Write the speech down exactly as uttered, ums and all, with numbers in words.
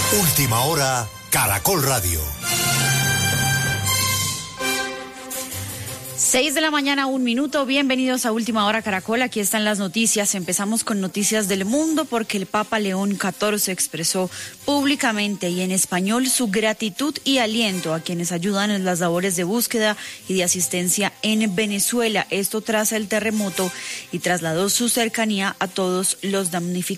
Última hora, Caracol Radio. Seis de la mañana, un minuto. Bienvenidos a Última Hora Caracol. Aquí están las noticias. Empezamos con noticias del mundo porque el Papa León catorce expresó públicamente y en español su gratitud y aliento a quienes ayudan en las labores de búsqueda y de asistencia en Venezuela. Esto tras el terremoto y trasladó su cercanía a todos los damnificados.